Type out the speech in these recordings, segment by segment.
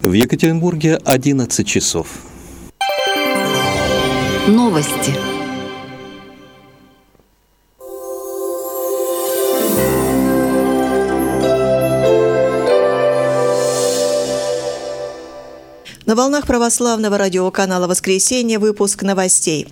В Екатеринбурге 11 часов. Новости. На волнах православного радиоканала «Воскресенье» выпуск новостей.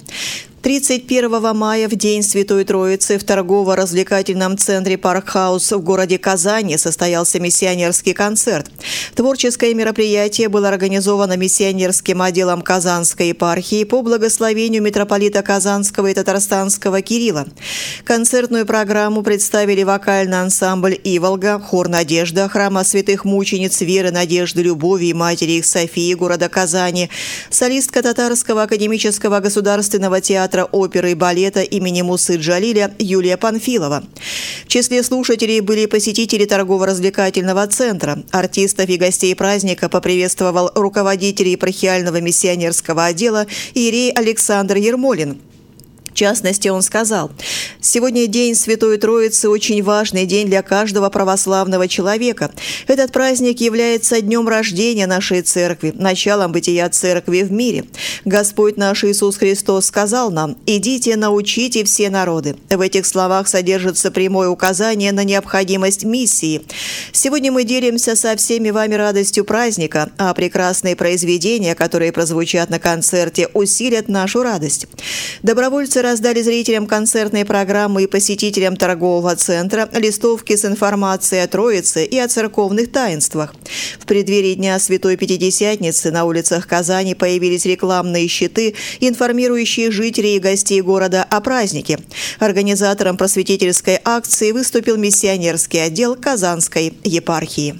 31 мая, в День Святой Троицы, в торгово-развлекательном центре «Паркхаус» в городе Казани состоялся миссионерский концерт. Творческое мероприятие было организовано миссионерским отделом Казанской епархии по благословению митрополита Казанского и Татарстанского Кирилла. Концертную программу представили вокальный ансамбль «Иволга», хор «Надежда», храма святых мучениц Веры, Надежды, Любови и Матери их Софии города Казани, солистка Татарского академического государственного театра оперы и балета имени Мусы Джалиля Юлия Панфилова. В числе слушателей были посетители торгово-развлекательного центра. Артистов и гостей праздника поприветствовал руководитель епархиального миссионерского отдела иерей Александр Ермолин. В частности, он сказал: «Сегодня День Святой Троицы – очень важный день для каждого православного человека. Этот праздник является днем рождения нашей церкви, началом бытия церкви в мире. Господь наш Иисус Христос сказал нам: «Идите, научите все народы». В этих словах содержится прямое указание на необходимость миссии. Сегодня мы делимся со всеми вами радостью праздника, а прекрасные произведения, которые прозвучат на концерте, усилят нашу радость. Добровольцы раздали зрителям концертной программы и посетителям торгового центра листовки с информацией о Троице и о церковных таинствах. В преддверии Дня Святой Пятидесятницы на улицах Казани появились рекламные щиты, информирующие жителей и гостей города о празднике. Организатором просветительской акции выступил миссионерский отдел Казанской епархии.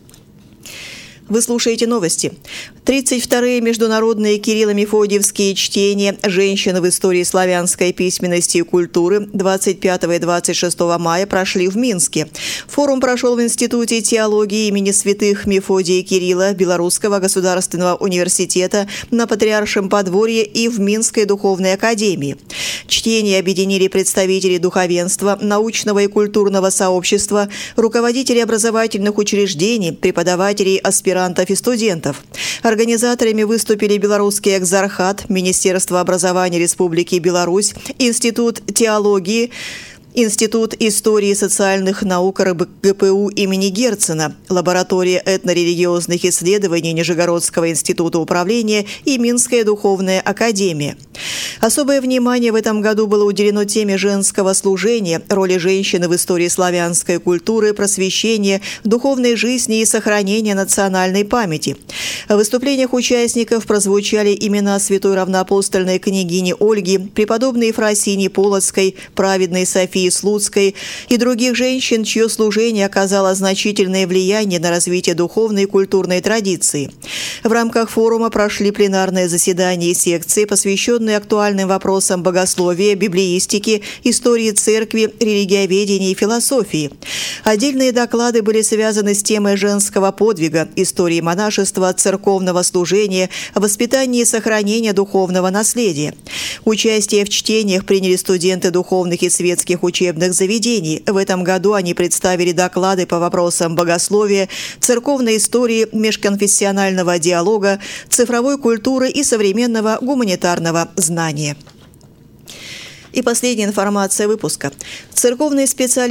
Вы слушаете новости. 32-е международные Кирилло-Мефодиевские чтения «Женщины в истории славянской письменности и культуры» 25 и 26 мая прошли в Минске. Форум прошел в Институте теологии имени святых Мефодия и Кирилла Белорусского государственного университета на Патриаршем подворье и в Минской духовной академии. Чтения объединили представителей духовенства, научного и культурного сообщества, руководителей образовательных учреждений, преподавателей, аспирантов и студентов. Организаторами выступили Белорусский экзархат, Министерство образования Республики Беларусь, Институт теологии, Институт истории и социальных наук РГПУ имени Герцена, Лаборатория этнорелигиозных исследований Нижегородского института управления и Минская духовная академия. Особое внимание в этом году было уделено теме женского служения, роли женщины в истории славянской культуры, просвещения, духовной жизни и сохранения национальной памяти. В выступлениях участников прозвучали имена святой равноапостольной княгини Ольги, преподобной Ефросинии Полоцкой, праведной Софии Слуцкой и других женщин, чье служение оказало значительное влияние на развитие духовной и культурной традиции. В рамках форума прошли пленарные заседания и секции, посвященные актуальным вопросам богословия, библеистики, истории церкви, религиоведения и философии. Отдельные доклады были связаны с темой женского подвига, истории монашества, церковного служения, воспитания и сохранения духовного наследия. Участие в чтениях приняли студенты духовных и светских учебных заведений. В этом году они представили доклады по вопросам богословия, церковной истории, межконфессионального диалога, цифровой культуры и современного гуманитарного знания. И последняя информация выпуска. Церковный специалист